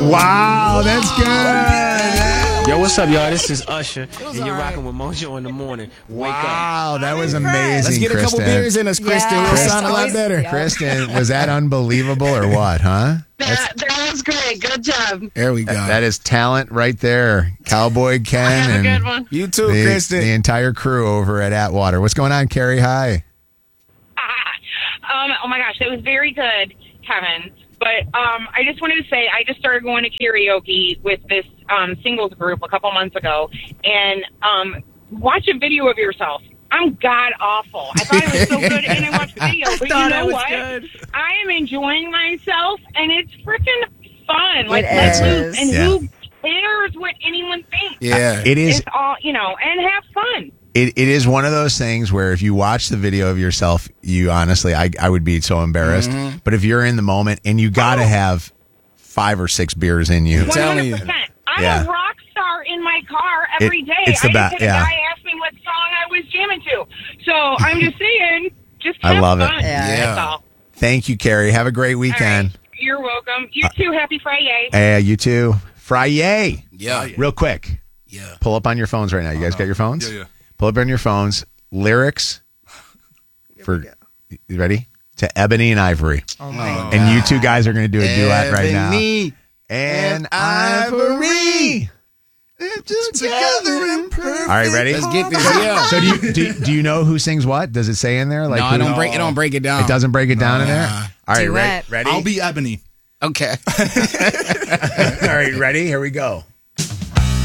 Wow, that's good. Yo, what's up, y'all? This is Usher, and you're rocking with Mojo in the morning. Wake up. Wow, that was amazing, Let's get a couple Kristen. beers in us, Kristen. We'll sound a lot better. Kristen, was that unbelievable or what, huh? That was great. Good job. There we go. That is talent right there. Cowboy Ken Have a and good one. You too, the Kristen. entire crew over at Atwater. What's going on, Carrie? Hi. Oh my gosh, it was very good, Kevin. But I just wanted to say I just started going to karaoke with this singles group a couple months ago, and watch a video of yourself. I'm god awful. I thought it was so good, and I watched the video. But you know what? I am enjoying myself, and it's freaking fun. Like, let's lose. And who cares what anyone thinks? Yeah, it is. It's all, and have fun. It is one of those things where if you watch the video of yourself, you honestly, I would be so embarrassed. Mm-hmm. But if you're in the moment and you got to have 5 or 6 beers in you. 100%. I'm a rock star in my car every day. It's the best. I just had a guy ask me what song I was jamming to. So I'm just saying, just have I love fun. it. That's all. Thank you, Carrie. Have a great weekend. Right. You're welcome. You too. Happy Friday. You too. Friday. Yeah. Real quick. Yeah. Pull up on your phones right now. You guys got your phones? Yeah. Pull up on your phones. Lyrics for, you ready? To Ebony and Ivory. Oh my God. And you two guys are going to do a duet right now. Ebony and Ivory. Together in perfect. All right, ready? Let's get this. Yeah. So do you know who sings what? Does it say in there? Like No, I don't break. It don't break it down. It doesn't break it down in there. All right, Duet. ready? I'll be Ebony. Okay. All right, ready? Here we go.